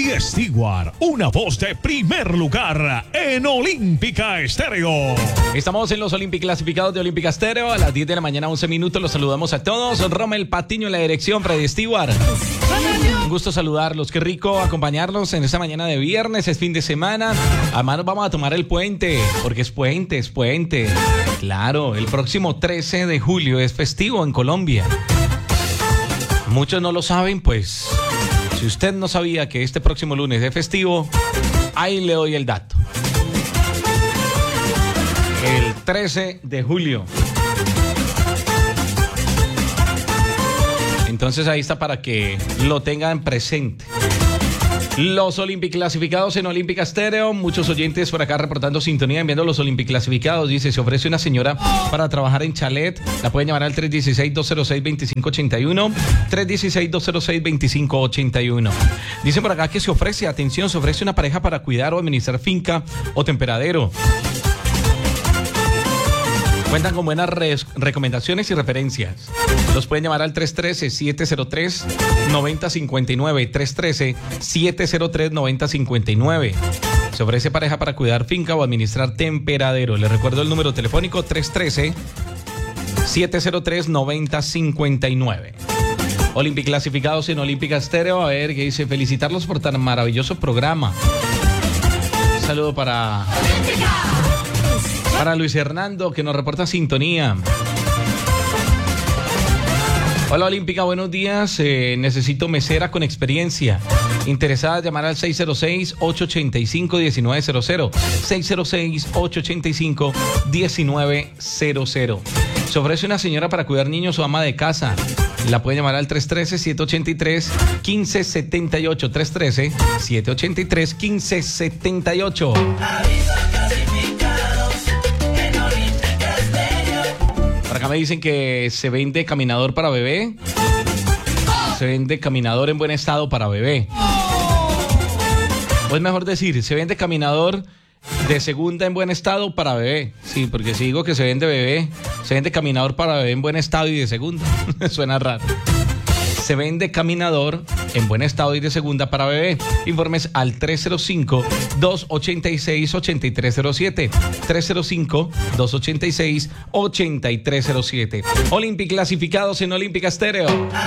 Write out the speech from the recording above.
y Stewart, una voz de primer lugar en Olímpica Estéreo. Estamos en los Olympic clasificados de Olímpica Estéreo a las 10 de la mañana, 11 minutos. Los saludamos a todos. Rommel Patiño en la dirección, Freddy Stewart. Un gusto saludarlos. Qué rico acompañarlos en esta mañana de viernes. Es fin de semana. Además nos vamos a tomar el puente, porque es puente. Claro, el próximo 13 de julio es festivo en Colombia. Muchos no lo saben, pues si usted no sabía que este próximo lunes es festivo, ahí le doy el dato. El 13 de julio. Entonces ahí está para que lo tengan presente. Los Olympic clasificados en Olímpica Estéreo. Muchos oyentes por acá reportando sintonía, enviando los Olympic clasificados. Dice, se ofrece una señora para trabajar en chalet. La pueden llamar al 316-206-2581. 316-206-2581. Dicen por acá que se ofrece, atención, se ofrece una pareja para cuidar o administrar finca o temperadero. Cuentan con buenas recomendaciones y referencias. Los pueden llamar al 313-703-9059. 313-703-9059. Se ofrece pareja para cuidar finca o administrar temperadero. Les recuerdo el número telefónico 313-703-9059. Olympic clasificados en Olímpica Estéreo. A ver, que dice, felicitarlos por tan maravilloso programa. Un saludo para Luis Hernando, que nos reporta sintonía. Hola Olímpica, buenos días. Necesito mesera con experiencia. Interesada, llamar al 606-885-1900. 606-885-1900. Se ofrece una señora para cuidar niños o ama de casa. La puede llamar al 313-783-1578. 313-783-1578. Acá me dicen que se vende caminador para bebé. Se vende caminador en buen estado para bebé. O es mejor decir, se vende caminador de segunda en buen estado para bebé. Sí, porque si digo que se vende bebé, se vende caminador para bebé en buen estado y de segunda. Suena raro. Se vende caminador en buen estado y de segunda para bebé. Informes al 305-286-8307. 305-286-8307. Olympic clasificados en Olímpica Estéreo.